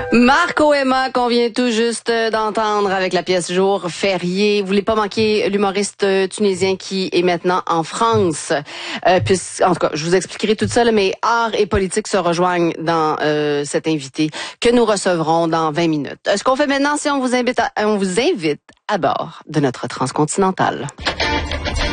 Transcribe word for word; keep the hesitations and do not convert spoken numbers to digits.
Marc Oema, qu'on vient tout juste d'entendre avec la pièce Jour férié. Vous voulez pas manquer l'humoriste tunisien qui est maintenant en France. Euh, puis, en tout cas, je vous expliquerai tout ça, là, mais art et politique se rejoignent dans euh, cet invité que nous recevrons dans vingt minutes. Ce qu'on fait maintenant, c'est on vous invite à, on vous invite à bord de notre transcontinentale.